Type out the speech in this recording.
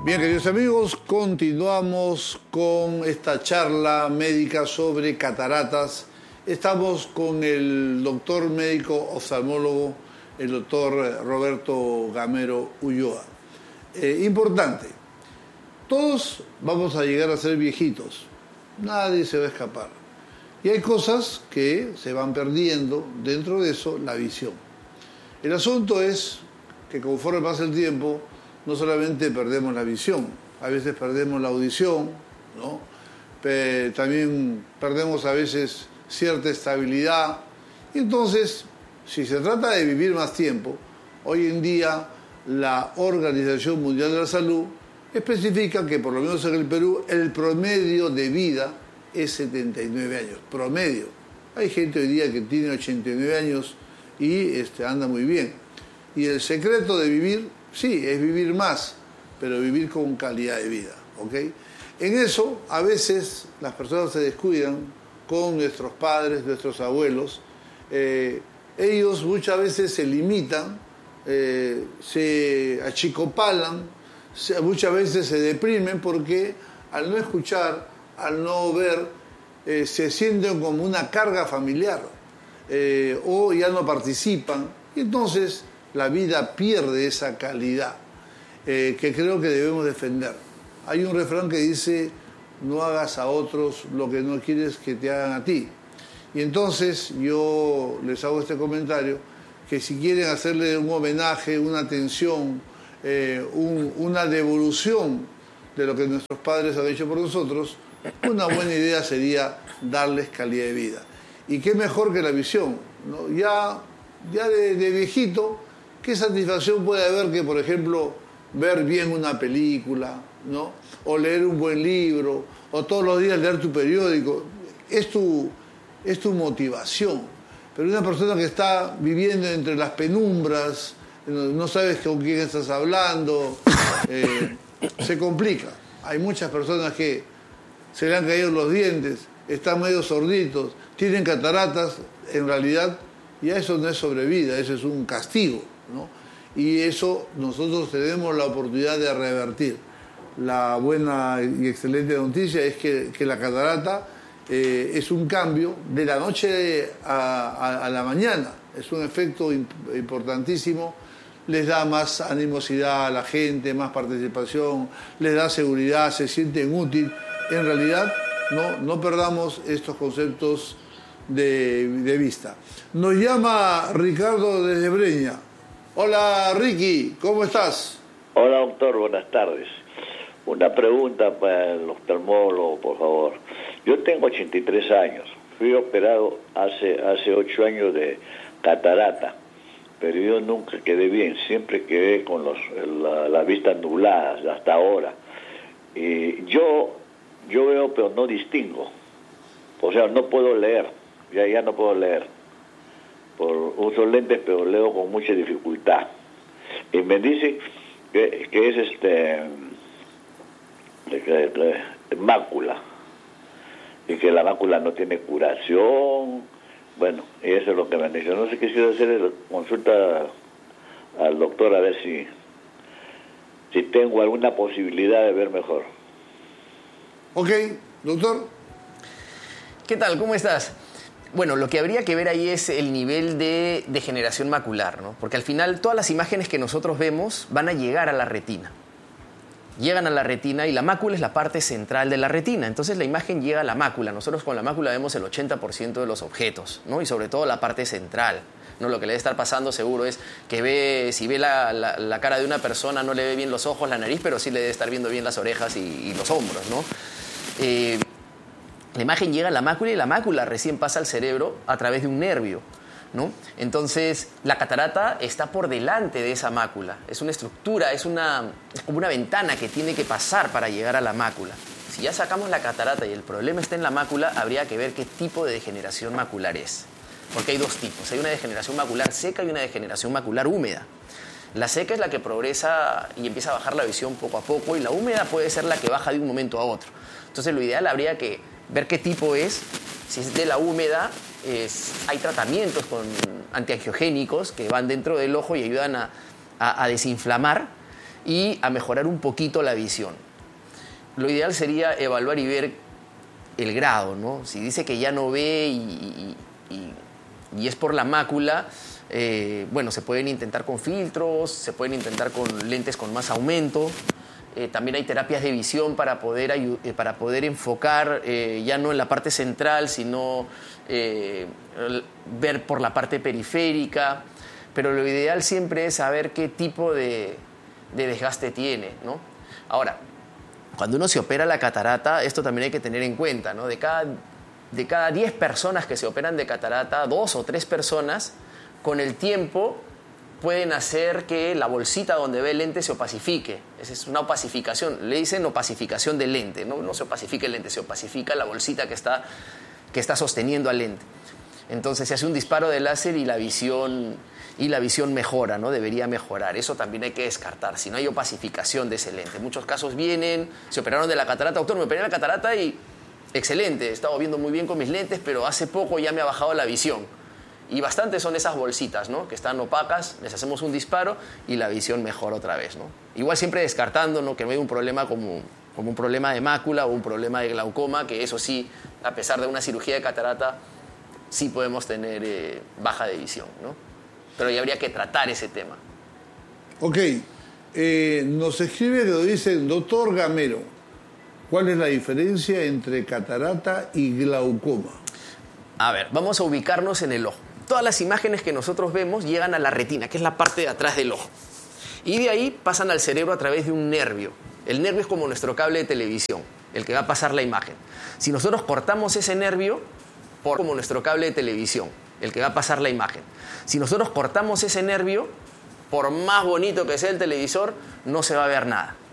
Bien, queridos amigos, continuamos con esta charla médica sobre cataratas. Estamos con el doctor médico oftalmólogo, el doctor Roberto Gamero Ulloa. Importante, todos vamos a llegar a ser viejitos, nadie se va a escapar. Y hay cosas que se van perdiendo, dentro de eso, la visión. El asunto es que conforme pasa el tiempo, no solamente perdemos la visión, a veces perdemos la audición, ¿no? También perdemos a veces cierta estabilidad. Y entonces, si se trata de vivir más tiempo, hoy en día la Organización Mundial de la Salud especifica que por lo menos en el Perú el promedio de vida es 79 años, promedio. Hay gente hoy día que tiene 89 años y anda muy bien. Y el secreto de vivir, sí, es vivir más, pero vivir con calidad de vida, ¿ok? En eso, a veces, las personas se descuidan con nuestros padres, nuestros abuelos. Ellos muchas veces se limitan, se achicopalan, muchas veces se deprimen porque al no escuchar, al no ver, se sienten como una carga familiar o ya no participan. Y entonces la vida pierde esa calidad que creo que debemos defender. Hay un refrán que dice: no hagas a otros lo que no quieres que te hagan a ti. Y entonces yo les hago este comentario, que si quieren hacerle un homenaje, una atención, una devolución de lo que nuestros padres han hecho por nosotros, una buena idea sería darles calidad de vida. Y qué mejor que la visión, ¿no? Ya de viejito, qué satisfacción puede haber que, por ejemplo, ver bien una película, ¿no? O leer un buen libro, o todos los días leer tu periódico. Es tu motivación. Pero una persona que está viviendo entre las penumbras, no sabes con quién estás hablando, se complica. Hay muchas personas que se le han caído los dientes, están medio sorditos, tienen cataratas, en realidad ya eso no es sobrevida, eso es un castigo, ¿no? Y eso nosotros tenemos la oportunidad de revertir. La buena y excelente noticia es que la catarata es un cambio de la noche a la mañana. Es un efecto importantísimo. Les da más animosidad a la gente, más participación, les da seguridad, se sienten útiles. En realidad, no perdamos estos conceptos de vista. Nos llama Ricardo desde Breña. Hola Ricky, ¿cómo estás? Hola doctor, buenas tardes. Una pregunta para el oftalmólogo, por favor. Yo tengo 83 años, fui operado hace 8 años de catarata, pero yo nunca quedé bien, siempre quedé con las vistas nubladas hasta ahora. Y yo veo pero no distingo, o sea, no puedo leer, ya no puedo leer. Uso lentes pero leo con mucha dificultad. Y me dicen que es mácula, y que la mácula no tiene curación. Bueno, y eso es lo que me han dicho. No sé, quisiera hacer consulta al doctor a ver si tengo alguna posibilidad de ver mejor. Ok, doctor. ¿Qué tal? ¿Cómo estás? Bueno, lo que habría que ver ahí es el nivel de degeneración macular, ¿no? Porque al final todas las imágenes que nosotros vemos van a llegar a la retina. Llegan a la retina y la mácula es la parte central de la retina. Entonces la imagen llega a la mácula. Nosotros con la mácula vemos el 80% de los objetos, ¿no? Y sobre todo la parte central, ¿no? Lo que le debe estar pasando seguro es que si ve la cara de una persona, no le ve bien los ojos, la nariz, pero sí le debe estar viendo bien las orejas y los hombros, ¿no? La imagen llega a la mácula y la mácula recién pasa al cerebro a través de un nervio, ¿no? Entonces, la catarata está por delante de esa mácula. Es una estructura, es como una ventana que tiene que pasar para llegar a la mácula. Si ya sacamos la catarata y el problema está en la mácula, habría que ver qué tipo de degeneración macular es. Porque hay dos tipos. Hay una degeneración macular seca y una degeneración macular húmeda. La seca es la que progresa y empieza a bajar la visión poco a poco, y la húmeda puede ser la que baja de un momento a otro. Entonces, lo ideal habría que ver qué tipo es. Si es de la húmeda, hay tratamientos con antiangiogénicos que van dentro del ojo y ayudan a desinflamar. y a mejorar un poquito la visión. Lo ideal sería evaluar y ver el grado, ¿no? Si dice que ya no ve y es por la mácula, bueno, se pueden intentar con filtros, se pueden intentar con lentes con más aumento. También hay terapias de visión para poder enfocar ya no en la parte central, sino ver por la parte periférica. Pero lo ideal siempre es saber qué tipo de desgaste tiene, ¿no? Ahora, cuando uno se opera la catarata, esto también hay que tener en cuenta, ¿no? De cada 10 personas que se operan de catarata, 2 o 3 personas, con el tiempo pueden hacer que la bolsita donde ve el lente se opacifique. Esa es una opacificación. Le dicen opacificación del lente, ¿no? No se opacifica el lente, se opacifica la bolsita que está sosteniendo al lente. Entonces se hace un disparo de láser y la visión mejora, ¿no? Debería mejorar. Eso también hay que descartar, si no hay opacificación de ese lente. En muchos casos vienen, se operaron de la catarata. Doctor, me operé de la catarata y excelente, he estado viendo muy bien con mis lentes, pero hace poco ya me ha bajado la visión. Y bastantes son esas bolsitas, ¿no? Que están opacas, les hacemos un disparo y la visión mejora otra vez, ¿no? Igual siempre descartando, ¿no? Que no hay un problema como un problema de mácula o un problema de glaucoma, que eso sí, a pesar de una cirugía de catarata, sí podemos tener baja de visión, ¿no? Pero ya habría que tratar ese tema. Ok, nos escribe que nos dice, doctor Gamero, ¿cuál es la diferencia entre catarata y glaucoma? A ver, vamos a ubicarnos en el ojo. Todas las imágenes que nosotros vemos llegan a la retina, que es la parte de atrás del ojo. Y de ahí pasan al cerebro a través de un nervio. El nervio es como nuestro cable de televisión, el que va a pasar la imagen. Si nosotros cortamos ese nervio, como nuestro cable de televisión, el que va a pasar la imagen. Si nosotros cortamos ese nervio, por más bonito que sea el televisor, no se va a ver nada.